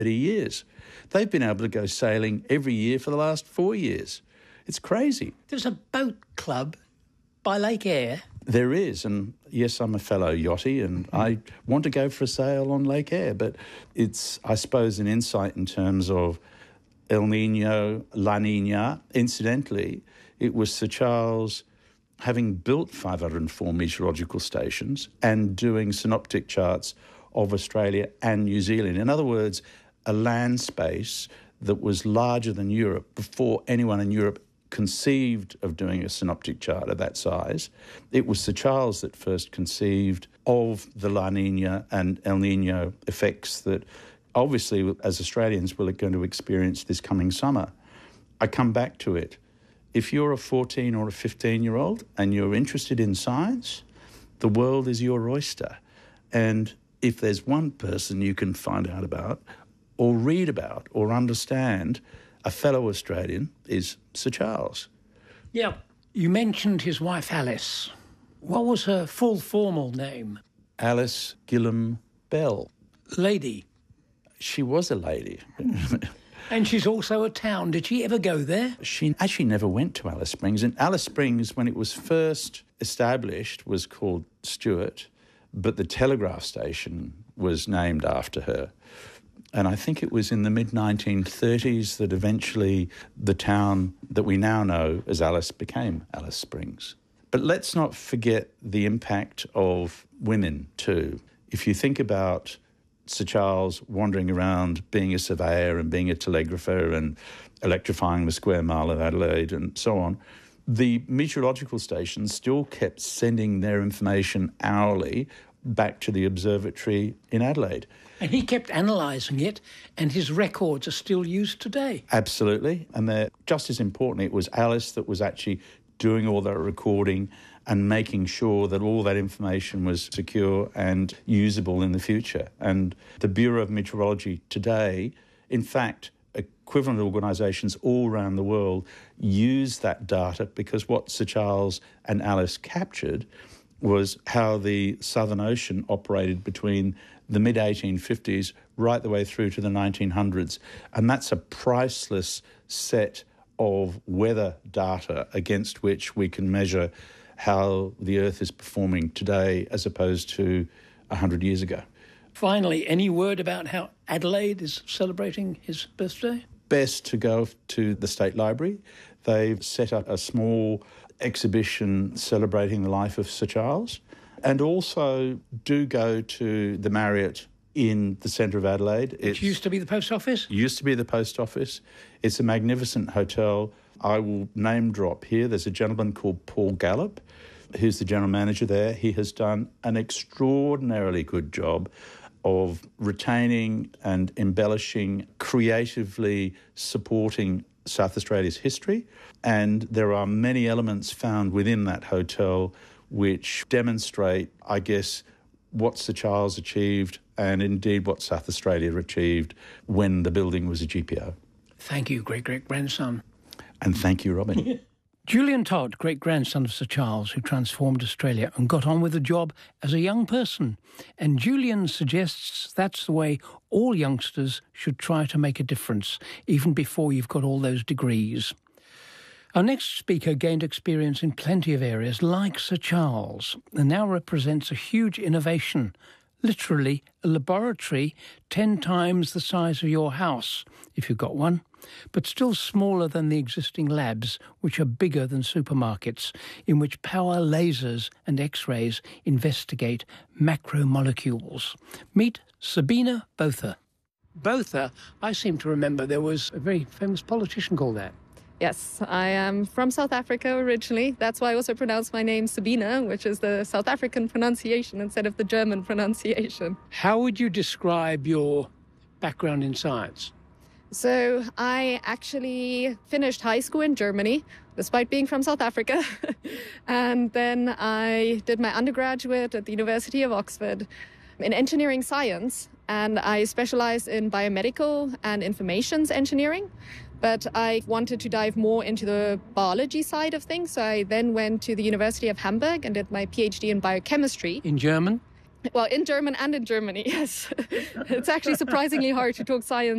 30 years. They've been able to go sailing every year for the last 4 years. It's crazy. There's a boat club by Lake Eyre. There is, and yes, I'm a fellow yachty and I want to go for a sail on Lake Eyre, but it's, I suppose, an insight in terms of El Niño, La Niña. Incidentally, it was Sir Charles, having built 504 meteorological stations and doing synoptic charts of Australia and New Zealand. In other words, a land space that was larger than Europe before anyone in Europe conceived of doing a synoptic chart of that size. It was Sir Charles that first conceived of the La Niña and El Niño effects that obviously as Australians we're going to experience this coming summer. I come back to it. If you're a 14 or a 15-year-old and you're interested in science, the world is your oyster. And if there's one person you can find out about or read about or understand, a fellow Australian is Sir Charles. Yeah. You mentioned his wife Alice. What was her full formal name? Alice Gillam Bell. Lady. She was a lady. And she's also a town. Did she ever go there? She actually never went to Alice Springs. And Alice Springs, when it was first established, was called Stuart, but the telegraph station was named after her. And I think it was in the mid-1930s that eventually the town that we now know as Alice became Alice Springs. But let's not forget the impact of women too. If you think about Sir Charles wandering around being a surveyor and being a telegrapher and electrifying the square mile of Adelaide and so on, the meteorological stations still kept sending their information hourly back to the observatory in Adelaide. And he kept analysing it, and his records are still used today. Absolutely. And they're just as important. It was Alice that was actually doing all that recording and making sure that all that information was secure and usable in the future. And the Bureau of Meteorology today, in fact, equivalent organisations all around the world use that data because what Sir Charles and Alice captured was how the Southern Ocean operated between the mid-1850s right the way through to the 1900s. And that's a priceless set of weather data against which we can measure how the Earth is performing today as opposed to 100 years ago. Finally, any word about how Adelaide is celebrating his birthday? Best to go to the State Library. They've set up a small exhibition celebrating the life of Sir Charles. And also do go to the Marriott in the centre of Adelaide. It used to be the post office? Used to be the post office. It's a magnificent hotel. I will name drop here. There's a gentleman called Paul Gallup, who's the general manager there. He has done an extraordinarily good job of retaining and embellishing, creatively supporting South Australia's history. And there are many elements found within that hotel which demonstrate, I guess, what Sir Charles achieved and indeed what South Australia achieved when the building was a GPO. Thank you, great-great-grandson. And thank you, Robin. Julian Todd, great-grandson of Sir Charles, who transformed Australia and got on with the job as a young person. And Julian suggests that's the way all youngsters should try to make a difference, even before you've got all those degrees. Our next speaker gained experience in plenty of areas like Sir Charles and now represents a huge innovation, literally a laboratory 10 times the size of your house, if you've got one, but still smaller than the existing labs, which are bigger than supermarkets, in which power lasers and X-rays investigate macromolecules. Meet Sabina Botha. Botha, I seem to remember there was a very famous politician called that. Yes, I am from South Africa originally. That's why I also pronounce my name Sabina, which is the South African pronunciation instead of the German pronunciation. How would you describe your background in science? So I actually finished high school in Germany, despite being from South Africa. And then I did my undergraduate at the University of Oxford in engineering science. And I specialized in biomedical and informations engineering. But I wanted to dive more into the biology side of things. So I then went to the University of Hamburg and did my PhD in biochemistry. In German? Well, in German and in Germany, yes. It's actually surprisingly hard to talk science